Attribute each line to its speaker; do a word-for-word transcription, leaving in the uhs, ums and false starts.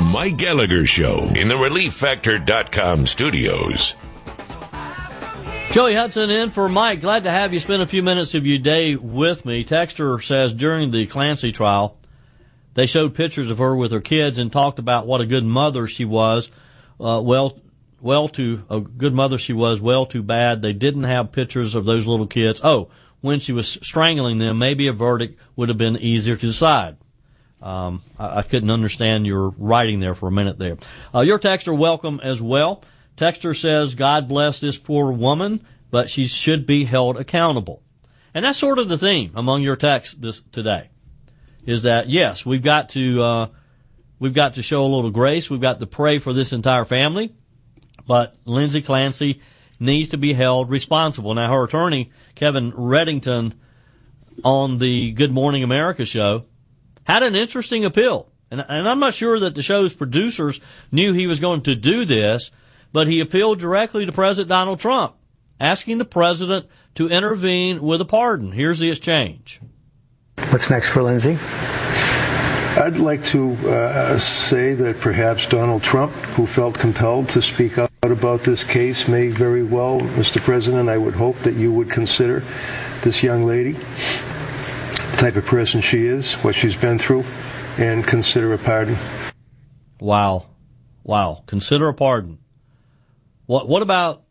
Speaker 1: Mike Gallagher Show in the Relief Factor dot com studios.
Speaker 2: Joey Hudson in for Mike. Glad to have you spend a few minutes of your day with me. Texter says during the Clancy trial, they showed pictures of her with her kids and talked about what a good mother she was. Uh, well, well, too, a good mother she was. Well, too bad they didn't have pictures of those little kids. Oh, when she was strangling them, maybe a verdict would have been easier to decide. Um, I, I couldn't understand your writing there for a minute there. Uh, your texter, welcome as well. Texter says, God bless this poor woman, but she should be held accountable. And that's sort of the theme among your texts this today, is that, yes, we've got to, uh, we've got to show a little grace. We've got to pray for this entire family. But Lindsay Clancy needs to be held responsible. Now, her attorney, Kevin Reddington, on the Good Morning America show, had an interesting appeal. And, and I'm not sure that the show's producers knew he was going to do this, but he appealed directly to President Donald Trump, asking the president to intervene with a pardon. Here's the exchange.
Speaker 3: What's next for Lindsay?
Speaker 4: I'd like to uh, say that perhaps Donald Trump, who felt compelled to speak out about this case, may very well, Mister President, I would hope that you would consider this young lady, the type of person she is, what she's been through, and consider a pardon.
Speaker 2: Wow. Wow. Consider a pardon. What, what about